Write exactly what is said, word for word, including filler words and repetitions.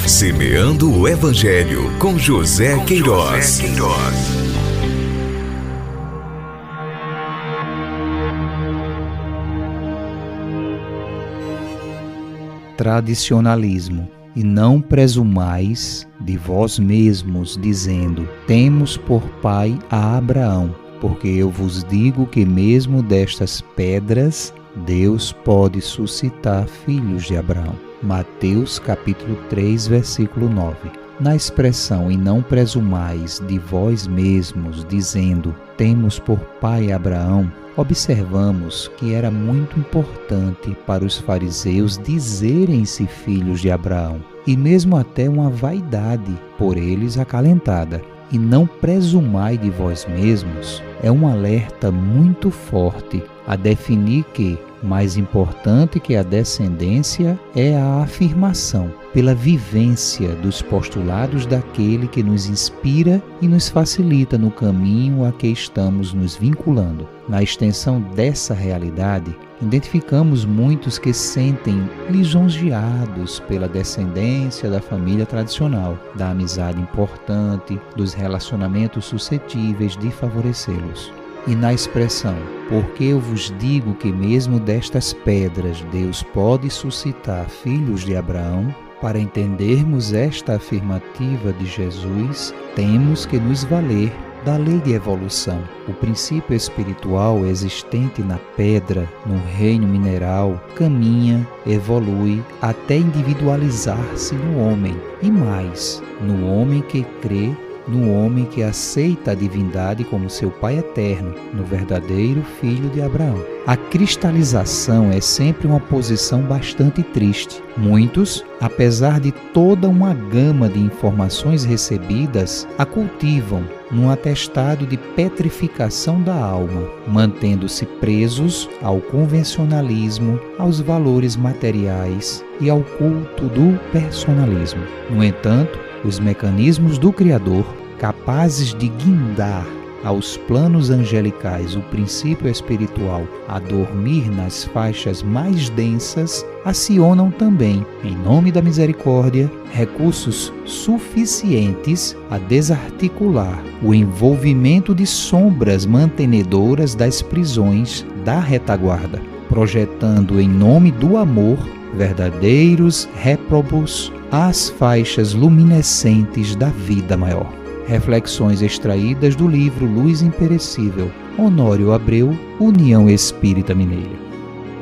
Semeando o Evangelho com José Queiroz. Tradicionalismo. E não presumais de vós mesmos, dizendo: temos por pai a Abraão, porque eu vos digo que mesmo destas pedras Deus pode suscitar filhos de Abraão. Mateus capítulo três, versículo nove. Na expressão "e não presumais de vós mesmos, dizendo, temos por pai Abraão", observamos que era muito importante para os fariseus dizerem-se filhos de Abraão, e mesmo até uma vaidade por eles acalentada. E não presumai de vós mesmos é um alerta muito forte a definir que, mais importante que a descendência, é a afirmação, pela vivência dos postulados daquele que nos inspira e nos facilita no caminho a que estamos nos vinculando. Na extensão dessa realidade, identificamos muitos que sentem lisonjeados pela descendência da família tradicional, da amizade importante, dos relacionamentos suscetíveis de favorecê-los. E na expressão, porque eu vos digo que mesmo destas pedras Deus pode suscitar filhos de Abraão, para entendermos esta afirmativa de Jesus, temos que nos valer da lei de evolução. O princípio espiritual existente na pedra, no reino mineral, caminha, evolui, até individualizar-se no homem, e mais, no homem que crê, no homem que aceita a divindade como seu Pai eterno, no verdadeiro Filho de Abraão. A cristalização é sempre uma posição bastante triste. Muitos, apesar de toda uma gama de informações recebidas, a cultivam num atestado de petrificação da alma, mantendo-se presos ao convencionalismo, aos valores materiais e ao culto do personalismo. No entanto, os mecanismos do Criador, capazes de guindar aos planos angelicais o princípio espiritual a dormir nas faixas mais densas, acionam também, em nome da misericórdia, recursos suficientes a desarticular o envolvimento de sombras mantenedoras das prisões da retaguarda, projetando em nome do amor verdadeiros réprobos às faixas luminescentes da vida maior. Reflexões extraídas do livro Luz Imperecível, Honório Abreu, União Espírita Mineira.